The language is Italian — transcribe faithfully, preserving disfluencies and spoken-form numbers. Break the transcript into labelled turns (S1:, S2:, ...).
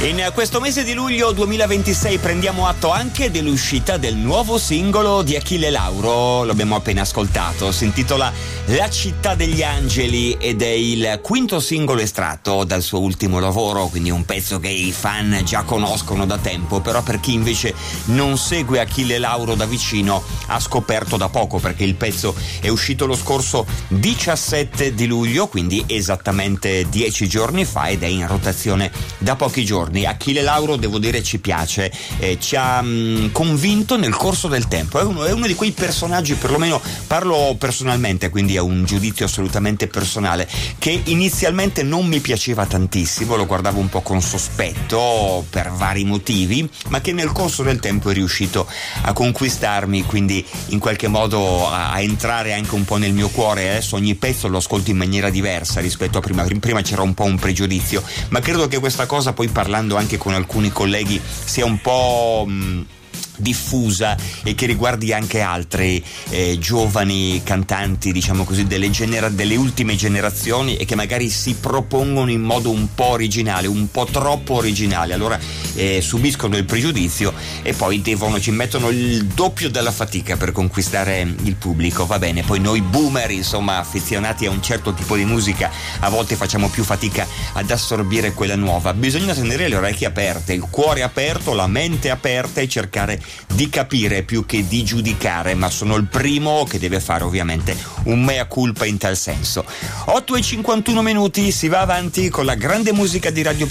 S1: In questo mese di luglio duemilaventisei prendiamo atto anche dell'uscita del nuovo singolo di Achille Lauro, l'abbiamo appena ascoltato, si intitola La città degli angeli ed è il quinto singolo estratto dal suo ultimo lavoro, quindi un pezzo che i fan già conoscono da tempo, però per chi invece non segue Achille Lauro da vicino ha scoperto da poco, perché il pezzo è uscito lo scorso diciassette di luglio, quindi esattamente dieci giorni fa, ed è in rotazione da pochi giorni. Achille Lauro, devo dire, ci piace, eh, ci ha mh, convinto nel corso del tempo, è uno, è uno di quei personaggi, perlomeno parlo personalmente, quindi è un giudizio assolutamente personale, che inizialmente non mi piaceva tantissimo, lo guardavo un po' con sospetto per vari motivi, ma che nel corso del tempo è riuscito a conquistarmi, quindi in qualche modo a, a entrare anche un po' nel mio cuore. Adesso ogni pezzo lo ascolto in maniera diversa rispetto a prima, prima c'era un po' un pregiudizio, ma credo che questa cosa, poi parlando anche con alcuni colleghi, sia un po' mh, diffusa e che riguardi anche altri eh, giovani cantanti, diciamo così, delle, genera- delle ultime generazioni, e che magari si propongono in modo un po' originale, un po' troppo originale, allora eh, subiscono il pregiudizio e poi devono, ci mettono il doppio della fatica per conquistare il pubblico. Va bene, poi noi boomer, insomma affezionati a un certo tipo di musica, a volte facciamo più fatica ad assorbire quella nuova. Bisogna tenere le orecchie aperte, il cuore aperto, la mente aperta e cercare di capire più che di giudicare, ma sono il primo che deve fare ovviamente un mea culpa in tal senso. otto e cinquantuno minuti, si va avanti con la grande musica di Radio